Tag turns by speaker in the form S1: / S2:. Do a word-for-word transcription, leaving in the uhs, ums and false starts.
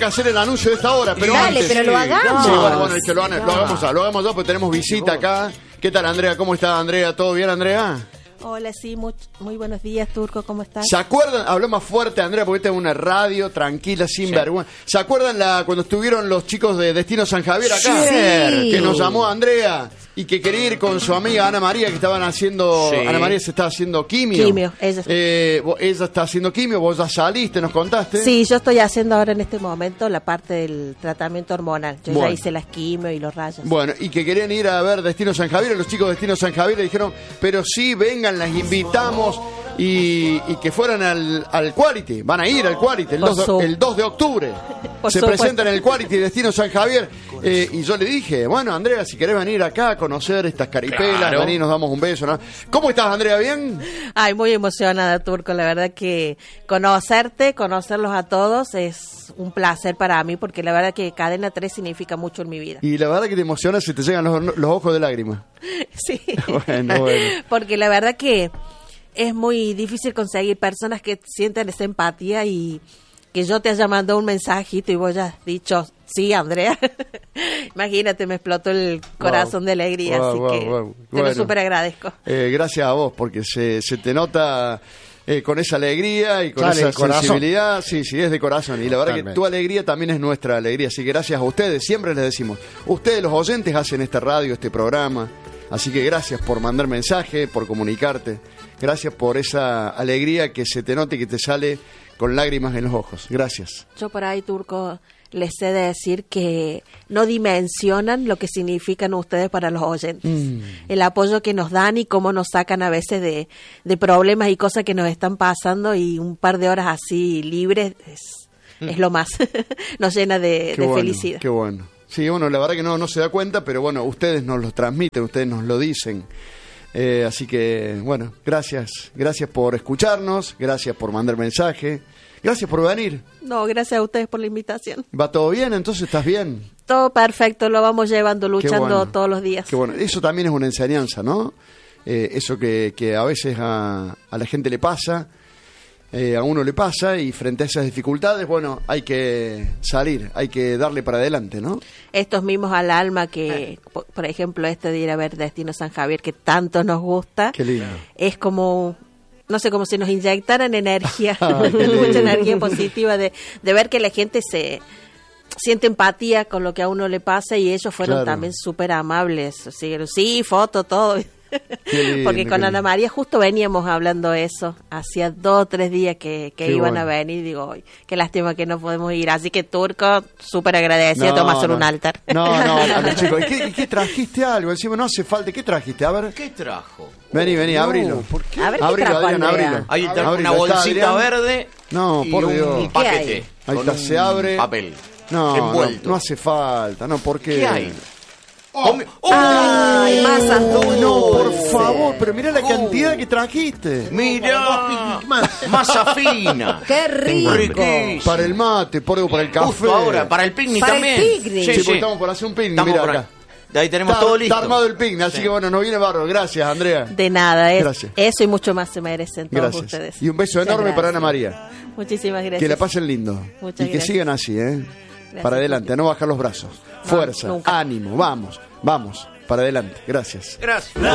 S1: que hacer el anuncio de esta hora, pero
S2: Dale,
S1: antes.
S2: pero lo hagamos.
S1: Sí, bueno, bueno, es que lo, lo hagamos, lo hagamos ya, porque tenemos visita acá. ¿Qué tal, Andrea? ¿Cómo está, Andrea? ¿Todo bien, Andrea?
S2: Hola, sí, muy, muy buenos días, Turco, ¿cómo estás?
S1: ¿Se acuerdan? Habló más fuerte, Andrea, porque esta es una radio tranquila, sin
S3: Sí.
S1: vergüenza. ¿Se acuerdan la, cuando estuvieron los chicos de Destino San Javier acá?
S2: Sí.
S1: Que nos llamó Andrea y que quería ir con su amiga Ana María, que estaban haciendo...
S3: Sí.
S1: Ana María se está haciendo quimio.
S2: Quimio, ella.
S1: Eh, vos- ella está haciendo quimio, vos ya saliste, nos contaste.
S2: Sí, yo estoy haciendo ahora en este momento la parte del tratamiento hormonal. Yo
S1: Bueno.
S2: ya hice las quimio y los rayos.
S1: Bueno, y que querían ir a ver Destino San Javier, los chicos de Destino San Javier le dijeron, pero sí, vengan, las invitamos y, y que fueran al, al Quality, van a ir al Quality el,
S2: Por
S1: dos de,
S2: su-
S1: el dos de octubre.
S2: Por
S1: Se
S2: supuesto.
S1: presentan en el Quality Destino San Javier eh, y yo le dije, bueno, Andrea, si querés venir acá a conocer estas caripelas,
S3: Claro.
S1: vení, nos damos un beso, ¿no? ¿Cómo estás, Andrea? ¿Bien?
S2: Ay, muy emocionada, Turco. La verdad que conocerte, conocerlos a todos es un placer para mí, porque la verdad que Cadena tres significa mucho en mi vida.
S1: Y la verdad que te emociona, se te llegan los, los ojos de lágrimas.
S2: Sí.
S1: Bueno, bueno.
S2: Porque la verdad que es muy difícil conseguir personas que sientan esa empatía y que yo te haya mandado un mensajito y vos hayas dicho, sí, Andrea. Imagínate, me explotó el corazón
S1: Wow.
S2: de alegría,
S1: Wow,
S2: así
S1: wow,
S2: que
S1: wow.
S2: te lo
S1: Bueno.
S2: súper agradezco.
S1: Eh, gracias a vos, porque se, se te nota eh, con esa alegría y con
S4: Sale
S1: esa
S4: del corazón.
S1: sensibilidad. Sí, sí, es de corazón. Y la verdad que
S4: Totalmente.
S1: tu alegría también es nuestra alegría. Así que gracias a ustedes, siempre les decimos, ustedes los oyentes hacen esta radio, este programa. Así que gracias por mandar mensaje, por comunicarte. Gracias por esa alegría que se te nota y que te sale con lágrimas en los ojos. Gracias.
S2: Yo por ahí, Turco, les sé decir que no dimensionan lo que significan ustedes para los oyentes.
S1: Mm.
S2: El apoyo que nos dan y cómo nos sacan a veces de, de problemas y cosas que nos están pasando, y un par de horas así libres es, es lo más. Nos llena de,
S1: Qué
S2: de
S1: bueno,
S2: felicidad.
S1: Qué bueno. Sí, bueno, la verdad que no, no se da cuenta, pero bueno, ustedes nos lo transmiten, ustedes nos lo dicen. Eh, así que, bueno, gracias. Gracias por escucharnos, gracias por mandar mensaje, gracias por venir.
S2: No, gracias a ustedes por la invitación.
S1: ¿Va todo bien? Entonces, ¿estás bien?
S2: Todo perfecto, lo vamos llevando,
S1: Qué
S2: luchando
S1: bueno.
S2: todos los días.
S1: Qué bueno. Eso también es una enseñanza, ¿no? Eh, eso que, que a veces a, a la gente le pasa, eh, a uno le pasa, y frente a esas dificultades, bueno, hay que salir, hay que darle para adelante, ¿no?
S2: Estos mismos al alma que, por, por ejemplo, este de ir a ver Destino San Javier, que tanto nos gusta,
S1: Qué lindo.
S2: es como, no sé, como si nos inyectaran energía,
S1: Ay, qué lindo.
S2: mucha energía positiva de, de ver que la gente se siente empatía con lo que a uno le pasa, y ellos fueron
S1: Claro.
S2: también súper amables. Así, sí, foto, todo.
S1: Qué lindo,
S2: Porque con
S1: qué
S2: Ana
S1: lindo.
S2: María justo veníamos hablando eso, hacía dos o tres días que, que
S1: Qué
S2: iban
S1: bueno.
S2: a venir, y digo, "Ay, qué lástima que no podemos ir". Así que, Turco, súper agradecida,
S1: No,
S2: te vamos a hacer
S1: no.
S2: un altar.
S1: No, no, a los chicos. ¿Y qué, y qué trajiste algo? Encima no hace falta. ¿Qué trajiste? A ver.
S3: ¿Qué trajo?
S1: Vení, vení,
S4: No,
S1: abrilo.
S4: ¿por qué?
S2: A ver qué
S1: Abrilo,
S2: trajo
S1: Adrián,
S2: Andrea.
S1: abrilo.
S3: Ahí está
S1: Abrilo,
S3: una
S1: está,
S3: bolsita
S1: Adrián.
S3: verde
S1: No,
S3: y
S1: por
S3: un
S1: Dios.
S3: paquete.
S1: Ahí
S3: con
S1: está,
S3: un
S1: se abre.
S3: papel.
S1: No, no,
S3: envuelto.
S1: no hace falta. No, ¿por qué?
S3: ¿Qué hay? Comi- ¡Oh!
S2: Ay, masas
S1: No, no, por
S2: dulces.
S1: favor, pero mira la
S3: Uh.
S1: cantidad que trajiste.
S3: Mira, masa fina.
S2: ¡Qué rico!
S3: Riquísimo.
S1: Para el mate, por, para el café.
S3: Justo ahora, para el picnic
S2: Para el
S3: también.
S2: picnic.
S1: Sí, porque estamos por hacer un picnic,
S3: Estamos
S1: mira
S3: por
S1: acá.
S3: De ahí tenemos
S1: Está,
S3: todo listo.
S1: está armado el picnic, así
S3: Sí.
S1: que bueno, nos viene barro. Gracias, Andrea.
S2: De nada, es,
S1: Gracias.
S2: eso y mucho más se merecen todos
S1: Gracias.
S2: ustedes.
S1: Y un beso
S2: Muchas
S1: enorme para
S2: gracias.
S1: Ana María.
S2: Muchísimas gracias.
S1: Que la pasen lindo.
S2: Muchas
S1: y que
S2: gracias.
S1: sigan así, ¿eh?
S2: Gracias,
S1: Para adelante,
S2: Tuti.
S1: a no bajar los brazos. Fuerza,
S2: nunca.
S1: ánimo, vamos, vamos, para adelante. Gracias.
S3: Gracias.